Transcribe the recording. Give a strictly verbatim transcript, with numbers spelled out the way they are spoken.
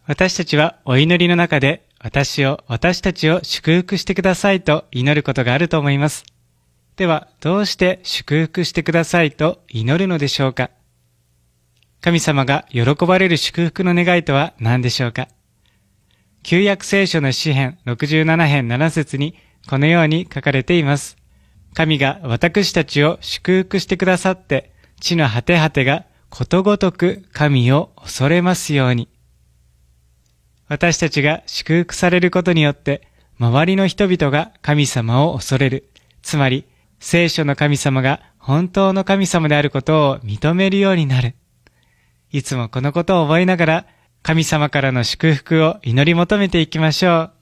私たちはお祈りの中で私を、私たちを祝福してくださいと祈ることがあると思います。では、どうして祝福してくださいと祈るのでしょうか？神様が喜ばれる祝福の願いとは何でしょうか？旧約聖書の詩編ろくじゅうなな編なな節にこのように書かれています。神が私たちを祝福してくださって、地の果て果てがことごとく神を恐れますように。私たちが祝福されることによって、周りの人々が神様を恐れる。つまり、聖書の神様が本当の神様であることを認めるようになる。いつもこのことを覚えながら、神様からの祝福を祈り求めていきましょう。